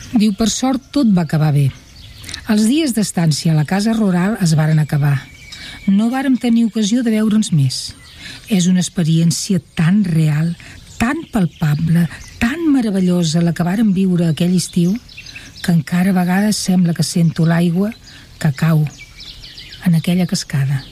Diu, per sort tot va acabar bé. Els dies d'estància a la casa rural es varen acabar. No vàrem tenir ocasió de veure'ns més. És una experiència tan real, tan palpable, tan meravellosa la que vàrem viure aquell estiu, que encara a vegades sembla que sento l'aigua que cau en aquella cascada.